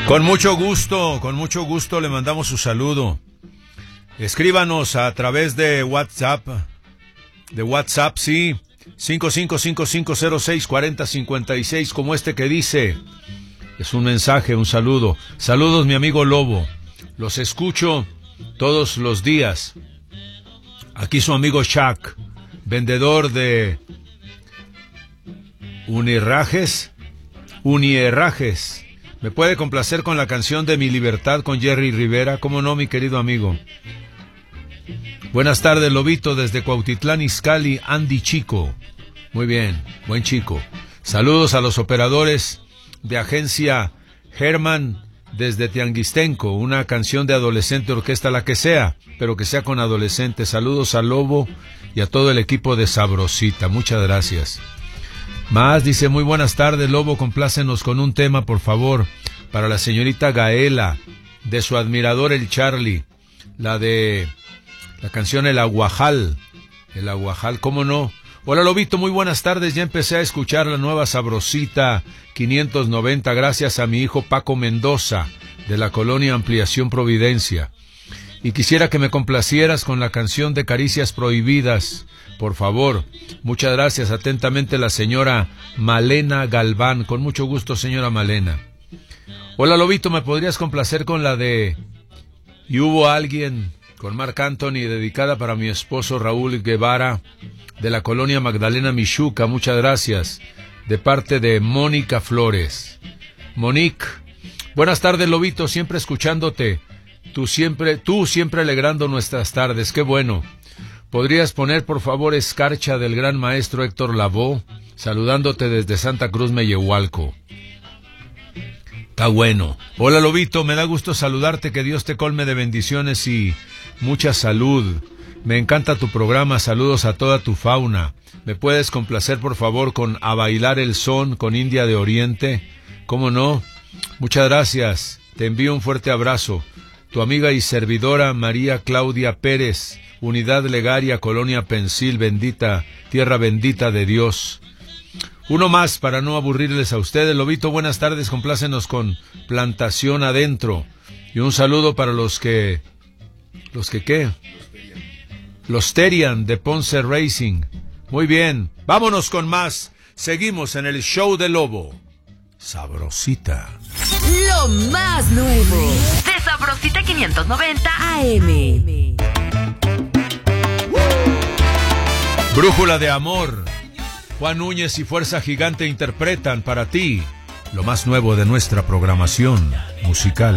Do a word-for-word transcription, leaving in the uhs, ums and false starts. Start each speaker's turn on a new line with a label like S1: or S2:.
S1: Con mucho gusto, con mucho gusto le mandamos su saludo. Escríbanos a través de WhatsApp, de WhatsApp, sí, cinco cinco cinco cinco cero seis cuatro cero cinco seis, como este que dice, es un mensaje, un saludo. Saludos, mi amigo Lobo, los escucho todos los días. Aquí su amigo Shaq, vendedor de unirrajes, unierrajes. ¿Me puede complacer con la canción de Mi Libertad con Jerry Rivera? ¿Cómo no, mi querido amigo? Buenas tardes, Lobito, desde Cuautitlán Izcalli, Andy Chico. Muy bien, buen chico. Saludos a los operadores de agencia Herman desde Tianguistenco. Una canción de adolescente, orquesta, la que sea, pero que sea con adolescentes. Saludos a Lobo y a todo el equipo de Sabrosita. Muchas gracias. Más, dice, muy buenas tardes, Lobo, complácenos con un tema, por favor, para la señorita Gaela, de su admirador el Charlie, la de la canción El Aguajal, El Aguajal, ¿cómo no? Hola, Lobito, muy buenas tardes, ya empecé a escuchar la nueva Sabrosita quinientos noventa, gracias a mi hijo Paco Mendoza, de la colonia Ampliación Providencia, y quisiera que me complacieras con la canción de Caricias Prohibidas, por favor. Muchas gracias, atentamente la señora Malena Galván. Con mucho gusto, señora Malena. Hola, Lobito, ¿me podrías complacer con la de Y hubo alguien, con Marc Anthony, dedicada para mi esposo Raúl Guevara, de la colonia Magdalena Michuca? Muchas gracias, de parte de Mónica Flores. Monique, buenas tardes, Lobito, siempre escuchándote. Tú siempre, tú siempre alegrando nuestras tardes, qué bueno. ¿Podrías poner, por favor, Escarcha del gran maestro Héctor Lavoe? Saludándote desde Santa Cruz, Mellehualco. Está bueno. Hola, Lobito, me da gusto saludarte, que Dios te colme de bendiciones y mucha salud. Me encanta tu programa, saludos a toda tu fauna. ¿Me puedes complacer, por favor, con A Bailar el Son, con India de Oriente? ¿Cómo no? Muchas gracias. Te envío un fuerte abrazo. Tu amiga y servidora María Claudia Pérez, Unidad Legaria, Colonia Pensil, bendita, tierra bendita de Dios. Uno más para no aburrirles a ustedes. Lobito, buenas tardes, complácenos con Plantación Adentro. Y un saludo para los que... ¿Los que qué? Los Terian de Ponce Racing. Muy bien, vámonos con más. Seguimos en el show de Lobo. Sabrosita.
S2: Lo más nuevo de Sabrosita quinientos noventa A M.
S1: Brújula de Amor. Juan Núñez y Fuerza Gigante interpretan para ti lo más nuevo de nuestra programación musical.